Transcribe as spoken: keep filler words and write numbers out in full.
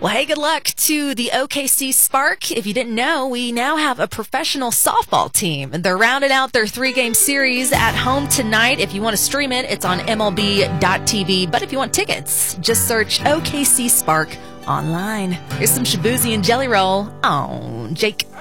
Well, hey, good luck to the O K C Spark. If you didn't know, we now have a professional softball team. They're rounding out their three-game series at home tonight. If you want to stream it, it's on M L B dot T V. But if you want tickets, just search O K C Spark online. Here's some Shaboozey and Jelly Roll on Jake.